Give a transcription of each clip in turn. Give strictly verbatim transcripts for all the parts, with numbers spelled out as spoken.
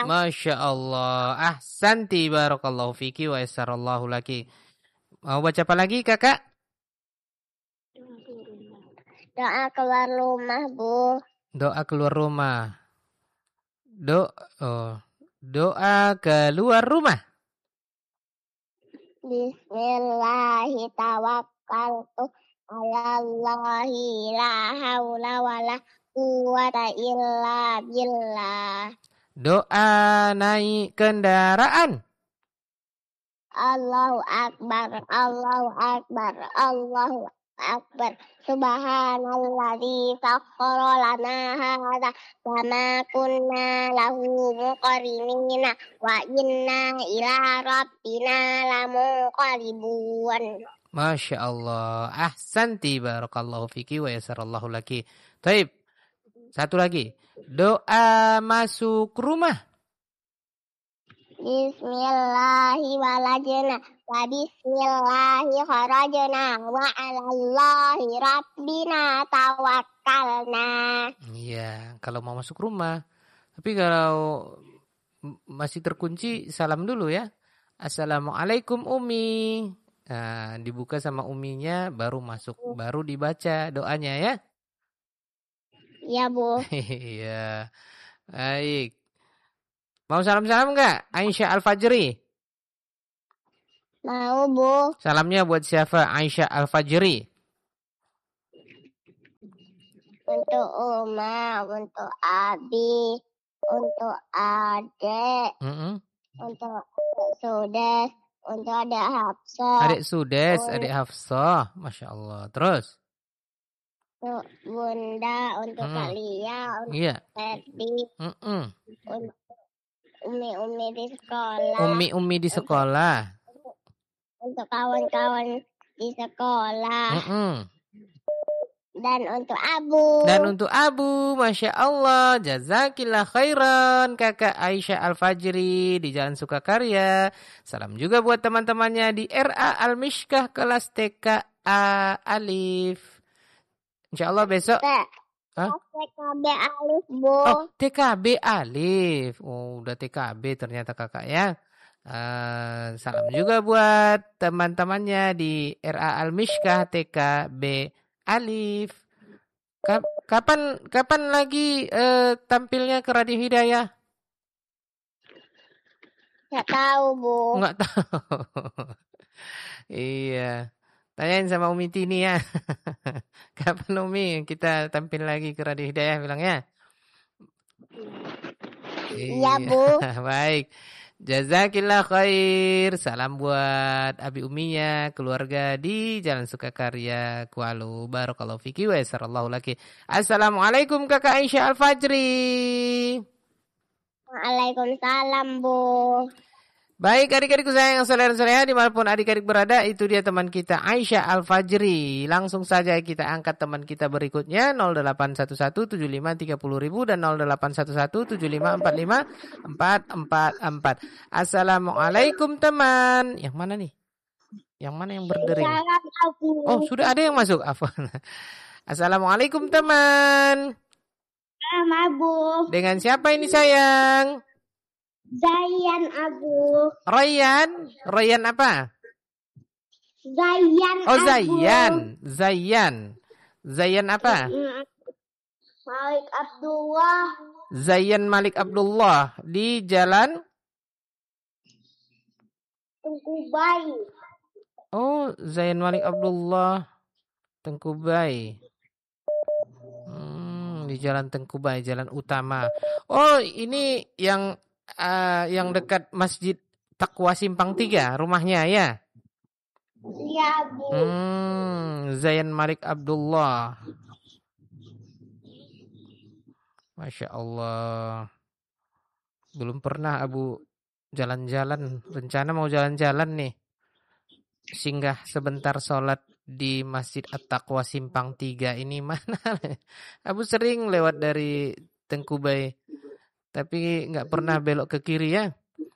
Masya Allah. Ahsanti barakallahu fiki wa yassarallahu laki. Mau baca apa lagi kakak? Doa keluar rumah, Bu. Doa keluar rumah. Do oh. Doa keluar rumah. Bismillahi tawakkaltu ala Allahi la haula wala quwwata illa billah. Doa naik kendaraan. Allahu akbar, Allahu akbar, Allahu akbar. Subhanalladzi sakhkhara lana hadza wa ma kunna lahu muqrinina wa inna ila rabbina lamunqalibun. Masya Allah. Ahsanti barakallahu fiki wa yassarallahu laki. Taib. Satu lagi. Doa masuk rumah. Bismillahi walajna wa bismillahi kharajna wa alallahi rabbina tawakkalna. Iya, kalau mau masuk rumah. Tapi kalau masih terkunci, salam dulu ya. Assalamualaikum Umi. Nah, dibuka sama uminya, baru masuk, baru dibaca doanya ya. Iya, Bu. Iya. Baik. Mau salam-salam enggak? Aisyah Al-Fajri. Mau, Bu. Salamnya buat siapa? Aisyah Al-Fajri. Untuk Uma, untuk Abi, untuk Adek, Mm-mm. untuk Sudes, untuk Adek Hafsah. Adik Sudes, Un- adik Hafsah. Masya Allah. Terus? Untuk Bunda, untuk Hmm. Kalia, untuk Iya. Ferdi, Mm-mm. untuk umi-umi di sekolah, Umi-umi di sekolah. untuk kawan-kawan di sekolah, Mm-mm. dan untuk Abu. Dan untuk Abu, Masya Allah, jazakillah khairan, kakak Aisyah Al-Fajri di Jalan Sukakarya. Salam juga buat teman-temannya di R A Al-Mishkah kelas T K A Alif. Insya Allah besok. T- Hah? T K B Alif, Bu. Oh, T K B Alif. Oh, udah T K B ternyata kakak ya. Uh, salam juga buat teman-temannya di R A Al-Mishkah T K B Alif. Ka- Kapan kapan lagi uh, tampilnya ke Radio Hidayah? Nggak tahu, Bu. Enggak tahu. Iya. Tanyain sama Umi Tini ya. Kapan Umi kita tampil lagi ke Radio Hidayah bilangnya? Iya, Bu. Baik. Jazakillah khair. Salam buat Abi Uminya, keluarga di Jalan Sukakarya, Kuala. Barakallahu fiki wa yassarallahu laki. Assalamualaikum Kakak Aisyah Al-Fajri. Waalaikumsalam, Bu. Baik adik-adikku sayang saudara-saudara dimanapun adik-adik berada, itu dia teman kita Aisyah Al-Fajri. Langsung saja kita angkat teman kita berikutnya nol delapan satu satu tujuh lima tiga nol nol nol dan nol delapan satu satu tujuh lima empat lima empat empat empat. Assalamualaikum teman. Yang mana nih? Yang mana yang berdering? Salam, Abu. Oh sudah ada yang masuk. Afwan. Assalamualaikum teman. Salam, Abu. Dengan siapa ini sayang? Zayan, Abu. Rayyan. Rayyan apa? Zayan, Oh Abu. Zayan, Zayan, Zayan apa? Malik Abdullah. Zayan Malik Abdullah di Jalan Tengkubai. Oh Zayan Malik Abdullah Tengkubai. Hmm, di Jalan Tengkubai, Jalan Utama. Oh ini yang uh, yang dekat Masjid Taqwa Simpang tiga rumahnya ya? Iya, Bu. Hmm, Zayan Malik Abdullah. Masya Allah. Belum pernah Abu jalan-jalan. Rencana mau jalan-jalan nih. Singgah sebentar sholat di Masjid At-Taqwa Simpang tiga ini mana? Abu sering lewat dari Tengkubai. Tapi nggak pernah belok ke kiri ya.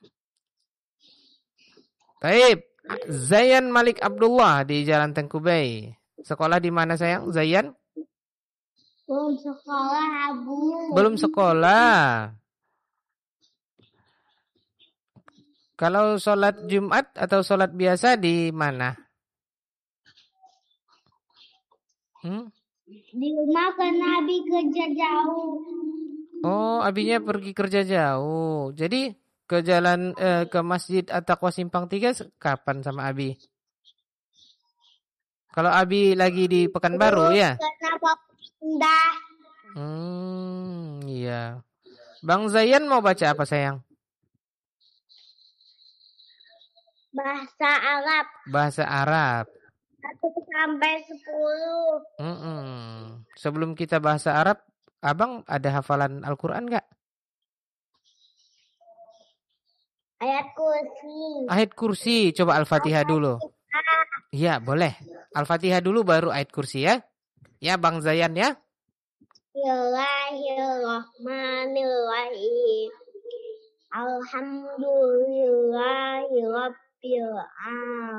Baik. Zayan Malik Abdullah di Jalan Tengkubai. Sekolah di mana sayang? Zayan? Belum sekolah, Abu. Belum sekolah. Kalau sholat Jumat atau sholat biasa di mana? Hmm? Di rumah karena Abi kerja jauh. Oh, abinya pergi kerja jauh. Jadi ke jalan eh, ke Masjid At-Taqwa Simpang tiga kapan sama Abi? Kalau Abi lagi di Pekanbaru ya? Karena Bapak pindah. Hmm, iya. Bang Zayan mau baca apa sayang? Bahasa Arab. Bahasa Arab. satu sampai sepuluh. Mm-mm. Sebelum kita bahasa Arab, Abang ada hafalan Al-Quran nggak? Ayat kursi. Ayat kursi, coba Al-Fatihah dulu. Iya, boleh. Al-Fatihah dulu baru ayat kursi ya. Ya, Bang Zayan ya. Bismillahirrahmanirrahim. Alhamdulillahirabbil alamin.